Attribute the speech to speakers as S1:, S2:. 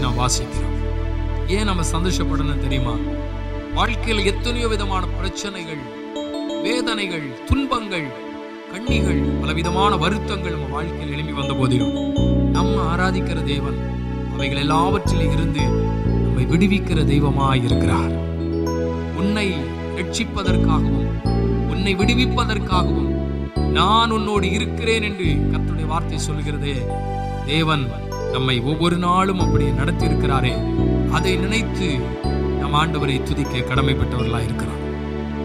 S1: நாம் வாசிக்கிறோம். ஏன் நம்ம சந்தோஷப்படணும் தெரியுமா? வாழ்க்கையில் எத்தனையோ விதமான பிரச்சனைகள், வேதனைகள், துன்பங்கள், கண்ணிகள், பலவிதமான வருத்தங்கள் நம்ம வாழ்க்கையில் எழும்பி வந்த போதிலும் நம்ம ஆராதிக்கிற தேவன் அவைகள் எல்லாவற்றிலும் இருந்து நம்மை விடுவிக்கிற தெய்வமாய் இருக்கிறார். உன்னை ரட்சிப்பதற்காகவும் உன்னை விடுவிப்பதற்காகவும் நான் உன்னோடு இருக்கிறேன் என்று கர்த்தருடைய வார்த்தை சொல்கிறதே. தேவன் நம்மை ஒவ்வொரு நாளும் அப்படியே நடத்தி இருக்கிறாரே, அதை நினைத்து நம் ஆண்டவரை துதிக்க கடமைப்பட்டவர்களாய் இருக்கிறார்.